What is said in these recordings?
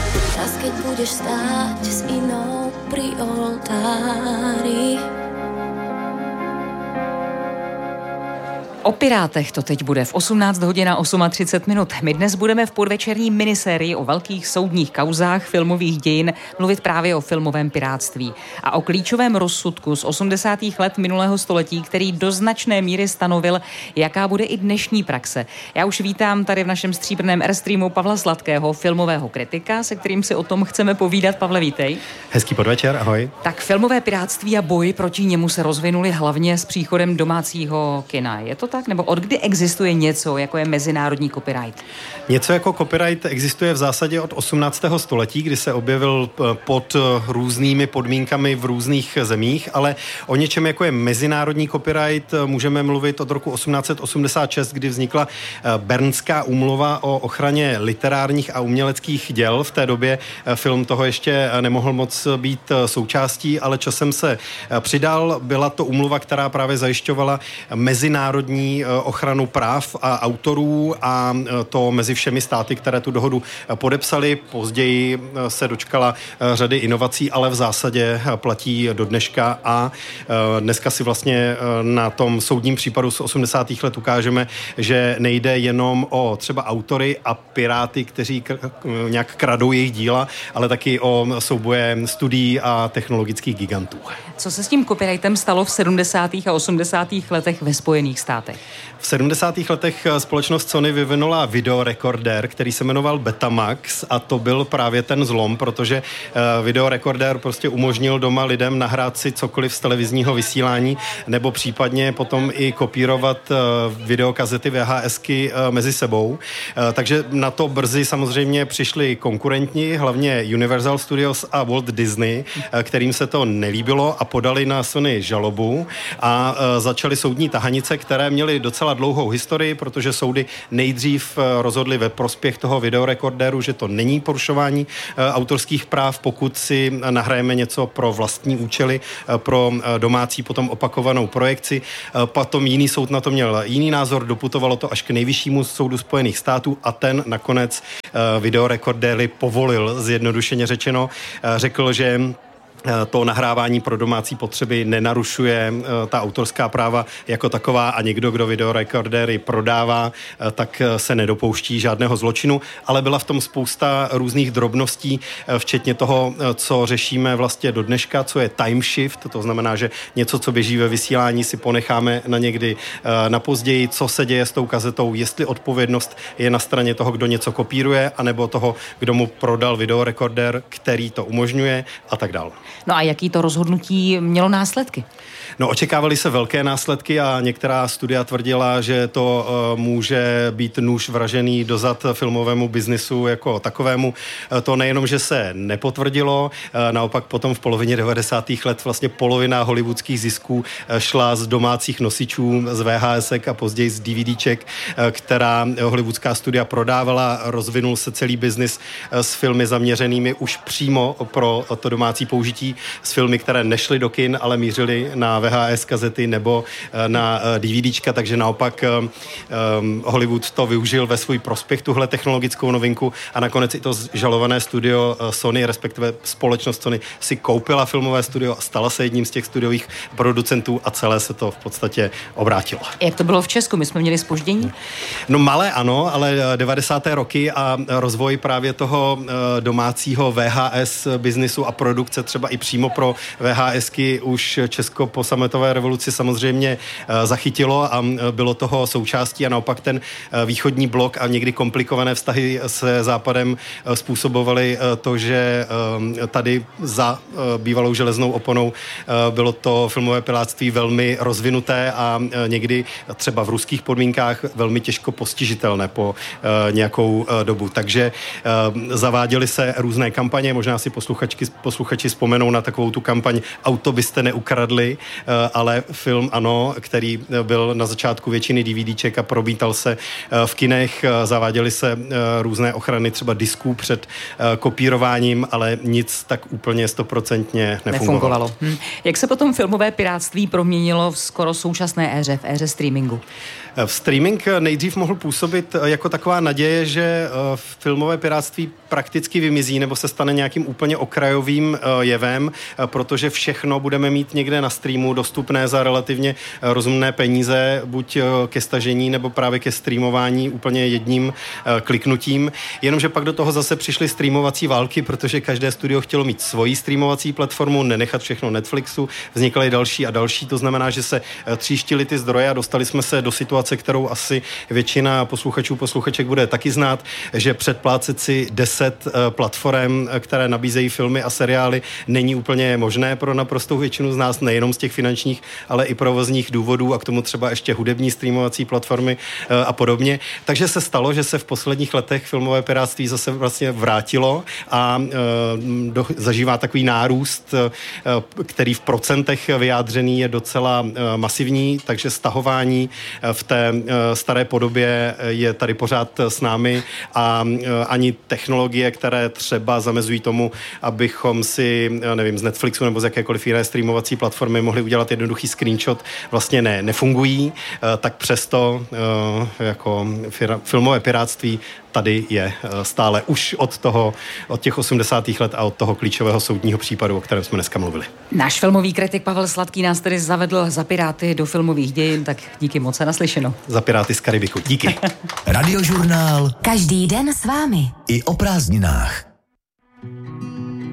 Raz, keď budeš stáť s inou pri oltári. O Pirátech to teď bude v 18 hodin a 38 minut. My dnes budeme v podvečerní minisérii o velkých soudních kauzách filmových dějin mluvit právě o filmovém pirátství a o klíčovém rozsudku z 80. let minulého století, který do značné míry stanovil, jaká bude i dnešní praxe. Já už vítám tady v našem stříbrném Airstreamu Pavla Sladkého, filmového kritika, se kterým si o tom chceme povídat. Pavle, vítej. Hezký podvečer, ahoj. Tak filmové pirátství a boj proti němu se rozvinuli hlavně s příchodem domácího kina. Je to tak? Nebo od kdy existuje něco, jako je mezinárodní copyright? Něco jako copyright existuje v zásadě od 18. století, kdy se objevil pod různými podmínkami v různých zemích, ale o něčem, jako je mezinárodní copyright, můžeme mluvit od roku 1886, kdy vznikla Bernská úmluva o ochraně literárních a uměleckých děl. V té době film toho ještě nemohl moc být součástí, ale časem se přidal. Byla to úmluva, která právě zajišťovala mezinárodní ochranu práv a autorů a to mezi všemi státy, které tu dohodu podepsali. Později se dočkala řady inovací, ale v zásadě platí do dneška a dneska si vlastně na tom soudním případu z 80. let ukážeme, že nejde jenom o třeba autory a piráty, kteří nějak kradou jejich díla, ale taky o souboje studií a technologických gigantů. Co se s tím copyrightem stalo v 70. a 80. letech ve Spojených státech? V 70. letech společnost Sony vyvinula videorekordér, který se jmenoval Betamax a to byl právě ten zlom, protože videorekordér prostě umožnil doma lidem nahrát si cokoliv z televizního vysílání nebo případně potom i kopírovat videokazety VHSky mezi sebou. Takže na to brzy samozřejmě přišli konkurenti, hlavně Universal Studios a Walt Disney, kterým se to nelíbilo a podali na Sony žalobu a začaly soudní tahanice, které měly docela dlouhou historii, protože soudy nejdřív rozhodly ve prospěch toho videorekordéru, že to není porušování autorských práv, pokud si nahrajeme něco pro vlastní účely, pro domácí potom opakovanou projekci. Potom jiný soud na to měl jiný názor, doputovalo to až k nejvyššímu soudu Spojených států a ten nakonec videorekordéry povolil, zjednodušeně řečeno. Řekl, že to nahrávání pro domácí potřeby nenarušuje ta autorská práva jako taková a někdo, kdo videorekordéry prodává, tak se nedopouští žádného zločinu, ale byla v tom spousta různých drobností, včetně toho, co řešíme vlastně do dneška, co je time shift, to znamená, že něco, co běží ve vysílání, si ponecháme na někdy na později, co se děje s tou kazetou, jestli odpovědnost je na straně toho, kdo něco kopíruje, anebo toho, kdo mu prodal videorekordér, který to umožňuje a tak dále. No a jaký to rozhodnutí mělo následky? No, očekávaly se velké následky a některá studia tvrdila, že to může být nůž vražený do zad filmovému biznisu jako takovému. To nejenom, že se nepotvrdilo, naopak potom v polovině 90. let vlastně polovina hollywoodských zisků šla z domácích nosičů, z VHSek a později z DVDček, která hollywoodská studia prodávala. Rozvinul se celý biznis s filmy zaměřenými už přímo pro to domácí použití, s filmy, které nešly do kin, ale mířily na VHS kazety nebo na DVDčka, takže naopak Hollywood to využil ve svůj prospěch, tuhle technologickou novinku a nakonec i to žalované studio Sony, respektive společnost Sony, si koupila filmové studio a stala se jedním z těch studiových producentů a celé se to v podstatě obrátilo. Jak to bylo v Česku? My jsme měli zpoždění? No malé ano, ale 90. roky a rozvoj právě toho domácího VHS biznisu a produkce třeba i přímo pro VHSky už Česko po sametové revoluci samozřejmě zachytilo a bylo toho součástí a naopak ten východní blok a někdy komplikované vztahy se Západem způsobovaly to, že tady za bývalou železnou oponou bylo to filmové pirátství velmi rozvinuté a někdy třeba v ruských podmínkách velmi těžko postižitelné po nějakou dobu. Takže zaváděly se různé kampaně, možná si posluchači vzpomenou vzpomenou na takovou tu kampaň Auto byste neukradli, ale film ano, který byl na začátku většiny DVDček a promítal se v kinech, zaváděly se různé ochrany třeba disků před kopírováním, ale nic tak úplně 100% nefungovalo. Jak se potom filmové pirátství proměnilo v skoro současné éře, v éře streamingu? Streaming nejdřív mohl působit jako taková naděje, že filmové pirátství prakticky vymizí nebo se stane nějakým úplně okrajovým jevem, protože všechno budeme mít někde na streamu dostupné za relativně rozumné peníze, buď ke stažení nebo právě ke streamování úplně jedním kliknutím. Jenomže pak do toho zase přišly streamovací války, protože každé studio chtělo mít svoji streamovací platformu, nenechat všechno Netflixu, vznikaly další a další, to znamená, že se tříštily ty zdroje a dostali jsme se do situace, kterou asi většina posluchaček bude taky znát, že předplácet si 10 platform, které nabízejí filmy a seriály, není úplně možné pro naprostou většinu z nás, nejenom z těch finančních, ale i provozních důvodů a k tomu třeba ještě hudební streamovací platformy a podobně. Takže se stalo, že se v posledních letech filmové pirátství zase vlastně vrátilo a zažívá takový nárůst, který v procentech vyjádřený je docela masivní, takže stahování v té staré podobě je tady pořád s námi a ani technologie, které třeba zamezují tomu, abychom si, nevím, z Netflixu nebo z jakékoliv jiné streamovací platformy mohli udělat jednoduchý screenshot, vlastně nefungují, tak přesto jako filmové pirátství tady je stále už od těch 80. let a od toho klíčového soudního případu, o kterém jsme dneska mluvili. Náš filmový kritik Pavel Sladký nás tedy zavedl za Piráty do filmových dějin, tak díky moc a naslyšenou. Za Piráty z Karibiku. Díky. Radiožurnál. Každý den s vámi. I o prázdninách.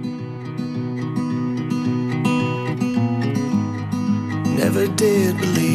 Never did believe